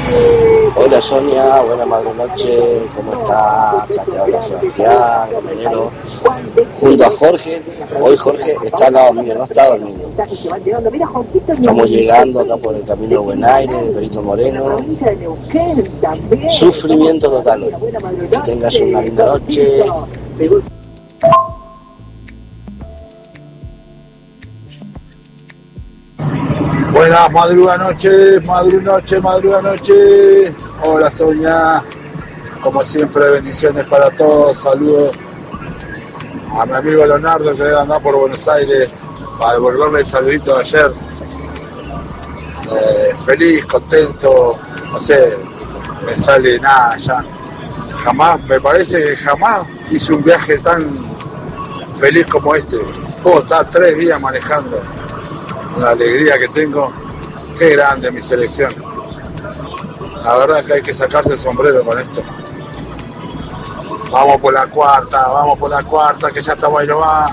Hola Sonia, buenas noches, ¿cómo está? Acá te habla Sebastián, Menero, junto a Jorge. Hoy Jorge está al lado mío, no está durmiendo. Estamos llegando acá por el camino Buen Aire, de Perito Moreno. Sufrimiento total hoy. Que tengas una linda noche. Buenas madruga noche. Hola Sonia, como siempre bendiciones para todos, saludos a mi amigo Leonardo que debe andar por Buenos Aires para devolverle el saludito de ayer. Feliz, contento, no sé, me sale nada ya. Me parece que jamás hice un viaje tan feliz como este. Puedo estar 3 días manejando. La alegría que tengo, qué grande mi selección. La verdad que hay que sacarse el sombrero con esto. Vamos por la cuarta, que ya estamos ahí no va.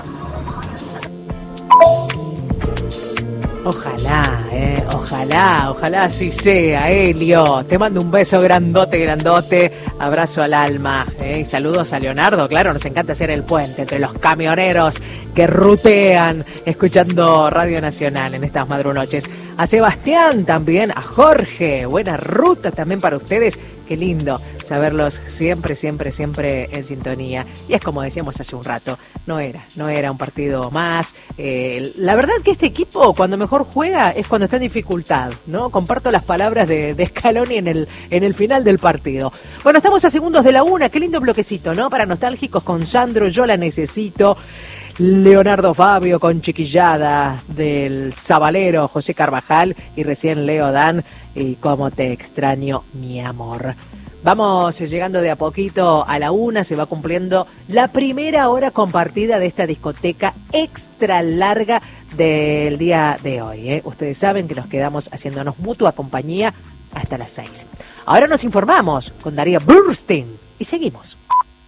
Ojalá así sea, Helio. Te mando un beso grandote, abrazo al alma, y saludos a Leonardo. Claro, nos encanta hacer el puente entre los camioneros que rutean escuchando Radio Nacional en estas madrunoches. A Sebastián también, a Jorge, buena ruta también para ustedes. Qué lindo saberlos siempre en sintonía. Y es como decíamos hace un rato, no era un partido más. La verdad que este equipo cuando mejor juega es cuando está en dificultad, ¿no? Comparto las palabras de Scaloni en el final del partido. Bueno, estamos a segundos de la 1, qué lindo bloquecito, ¿no? Para nostálgicos con Sandro, Yo la necesito. Leonardo Fabio con Chiquillada del Zabalero, José Carvajal y recién Leo Dan y Cómo te extraño mi amor. Vamos llegando de a poquito a la 1, se va cumpliendo la primera hora compartida de esta discoteca extra larga del día de hoy. Ustedes saben que nos quedamos haciéndonos mutua compañía hasta las 6. Ahora nos informamos con Darío Burstein y seguimos.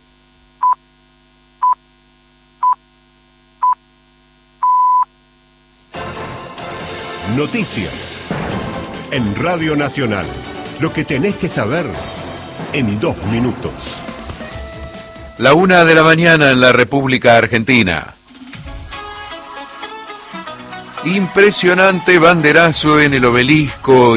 Noticias en Radio Nacional. Lo que tenés que saber en 2 minutos. La 1 de la mañana en la República Argentina. Impresionante banderazo en el Obelisco